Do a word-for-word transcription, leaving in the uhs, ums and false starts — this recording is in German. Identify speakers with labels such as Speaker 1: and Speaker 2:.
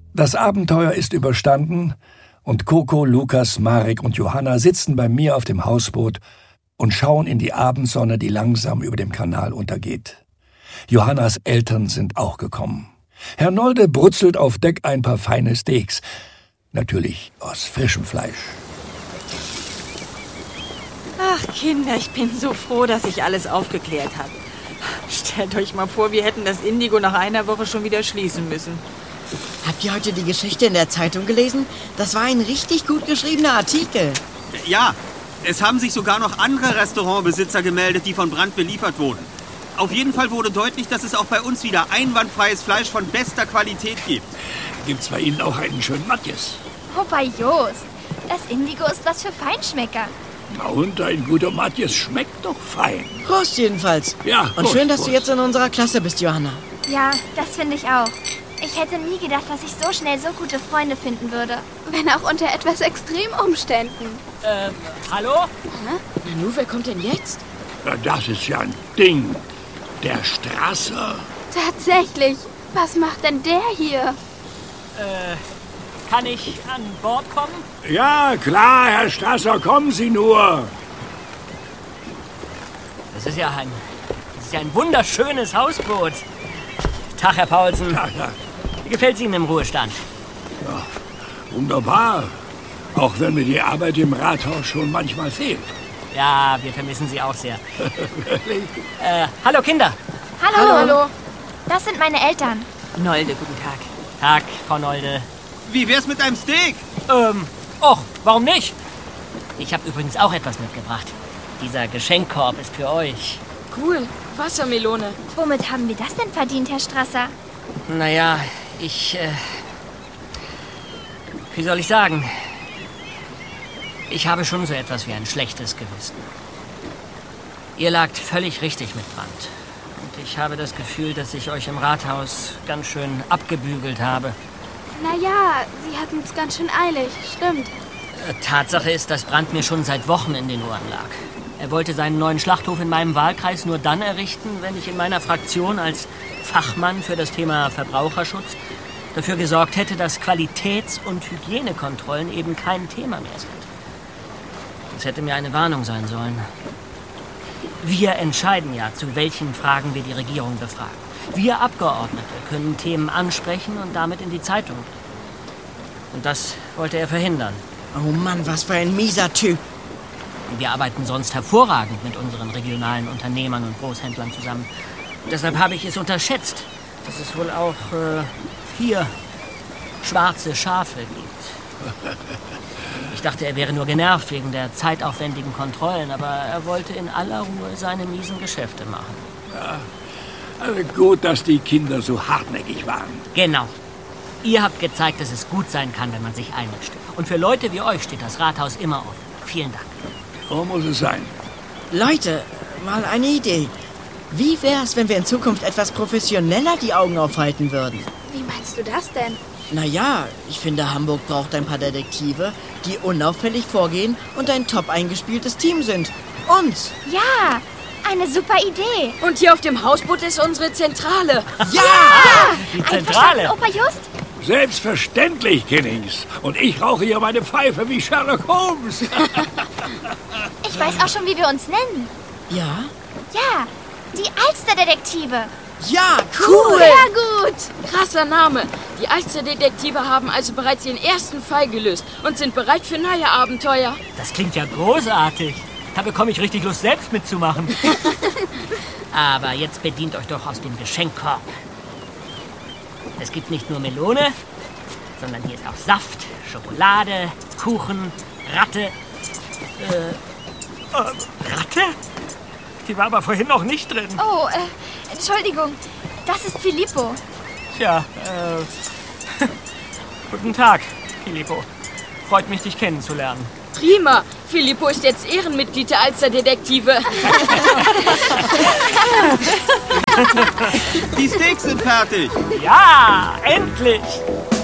Speaker 1: Das Abenteuer ist überstanden und Coco, Lukas, Marek und Johanna sitzen bei mir auf dem Hausboot und schauen in die Abendsonne, die langsam über dem Kanal untergeht. Johannas Eltern sind auch gekommen. Herr Nolde brutzelt auf Deck ein paar feine Steaks. Natürlich aus frischem Fleisch.
Speaker 2: Ach, Kinder, ich bin so froh, dass sich alles aufgeklärt hat. Stellt euch mal vor, wir hätten das Indigo nach einer Woche schon wieder schließen müssen.
Speaker 3: Habt ihr heute die Geschichte in der Zeitung gelesen? Das war ein richtig gut geschriebener Artikel.
Speaker 4: Ja, es haben sich sogar noch andere Restaurantbesitzer gemeldet, die von Brand beliefert wurden. Auf jeden Fall wurde deutlich, dass es auch bei uns wieder einwandfreies Fleisch von bester Qualität gibt.
Speaker 1: Gibt's bei Ihnen auch einen schönen Matjes?
Speaker 5: Oh, bei Jost. Das Indigo ist was für Feinschmecker.
Speaker 1: Na und, ein guter Matjes schmeckt doch fein.
Speaker 3: Prost jedenfalls.
Speaker 1: Ja,
Speaker 3: Und
Speaker 1: Prost,
Speaker 3: schön, dass
Speaker 1: Prost.
Speaker 3: du jetzt in unserer Klasse bist, Johanna.
Speaker 5: Ja, das finde ich auch. Ich hätte nie gedacht, dass ich so schnell so gute Freunde finden würde. Wenn auch unter etwas Extremumständen.
Speaker 6: Ähm, hallo?
Speaker 3: Nanu, wer kommt denn jetzt?
Speaker 1: Ja, das ist ja ein Ding. Der Strasser.
Speaker 5: Tatsächlich. Was macht denn der hier?
Speaker 6: Äh, kann ich an Bord kommen?
Speaker 1: Ja, klar, Herr Strasser, kommen Sie nur.
Speaker 6: Das ist ja ein, das ist ja ein wunderschönes Hausboot. Tag, Herr Paulsen.
Speaker 1: Ja, ja,
Speaker 6: Wie gefällt es Ihnen im Ruhestand?
Speaker 1: wunderbar. Auch wenn mir die Arbeit im Rathaus schon manchmal fehlt.
Speaker 6: Ja, wir vermissen Sie auch sehr. äh, hallo Kinder.
Speaker 5: Hallo.
Speaker 3: Hallo, hallo.
Speaker 5: Das sind meine Eltern.
Speaker 2: Nolde, guten Tag.
Speaker 6: Tag, Frau Nolde.
Speaker 4: Wie wär's mit einem Steak?
Speaker 6: Ähm, och, warum nicht? Ich habe übrigens auch etwas mitgebracht. Dieser Geschenkkorb ist für euch.
Speaker 7: Cool. Wassermelone.
Speaker 5: Womit haben wir das denn verdient, Herr Strasser?
Speaker 6: Naja, ich, äh, wie soll ich sagen? Ich habe schon so etwas wie ein schlechtes Gewissen. Ihr lagt völlig richtig mit Brand. Und ich habe das Gefühl, dass ich euch im Rathaus ganz schön abgebügelt habe.
Speaker 5: Naja, Sie hatten es ganz schön eilig, stimmt.
Speaker 6: Äh, Tatsache ist, dass Brand mir schon seit Wochen in den Ohren lag. Er wollte seinen neuen Schlachthof in meinem Wahlkreis nur dann errichten, wenn ich in meiner Fraktion als Fachmann für das Thema Verbraucherschutz dafür gesorgt hätte, dass Qualitäts- und Hygienekontrollen eben kein Thema mehr sind. Das hätte mir eine Warnung sein sollen. Wir entscheiden ja, zu welchen Fragen wir die Regierung befragen. Wir Abgeordnete können Themen ansprechen und damit in die Zeitung bringen. Und das wollte er verhindern.
Speaker 3: Oh Mann, was für ein mieser Typ.
Speaker 6: Wir arbeiten sonst hervorragend mit unseren regionalen Unternehmern und Großhändlern zusammen. Und deshalb habe ich es unterschätzt, dass es wohl auch äh, hier schwarze Schafe gibt. Ich dachte, er wäre nur genervt wegen der zeitaufwendigen Kontrollen, aber er wollte in aller Ruhe seine miesen Geschäfte machen.
Speaker 1: Also gut, dass die Kinder so hartnäckig waren.
Speaker 6: Genau. Ihr habt gezeigt, dass es gut sein kann, wenn man sich einmischt. Und für Leute wie euch steht das Rathaus immer offen. Vielen Dank.
Speaker 1: So muss es sein.
Speaker 3: Leute, mal eine Idee. Wie wär's, wenn wir in Zukunft etwas professioneller die Augen aufhalten würden?
Speaker 5: Wie meinst du das denn?
Speaker 3: Naja, ich finde, Hamburg braucht ein paar Detektive, die unauffällig vorgehen und ein top eingespieltes Team sind. Uns!
Speaker 5: Ja, eine super Idee.
Speaker 7: Und hier auf dem Hausboot ist unsere Zentrale.
Speaker 3: Ja!
Speaker 6: Die
Speaker 5: Einverstanden,
Speaker 6: Zentrale.
Speaker 5: Opa Just?
Speaker 1: Selbstverständlich, Kinnings. Und ich rauche hier meine Pfeife wie Sherlock Holmes.
Speaker 5: Ich weiß auch schon, wie wir uns nennen.
Speaker 3: Ja?
Speaker 5: Ja, die Alsterdetektive.
Speaker 3: Ja,
Speaker 7: Cool.
Speaker 5: Sehr gut.
Speaker 7: Krasser Name. Die Alsterdetektive haben also bereits ihren ersten Fall gelöst und sind bereit für neue Abenteuer.
Speaker 6: Das klingt ja großartig. Da bekomme ich richtig Lust, selbst mitzumachen. Aber jetzt bedient euch doch aus dem Geschenkkorb. Es gibt nicht nur Melone, sondern hier ist auch Saft, Schokolade, Kuchen, Ratte. Äh, äh, Ratte? Die war aber vorhin noch nicht drin.
Speaker 5: Oh, äh, Entschuldigung. Das ist Filippo.
Speaker 6: Tja, äh... Guten Tag, Filippo. Freut mich, dich kennenzulernen.
Speaker 7: Prima. Filippo ist jetzt Ehrenmitglied der Alsterdetektive.
Speaker 4: Die Steaks sind fertig.
Speaker 6: Ja, endlich!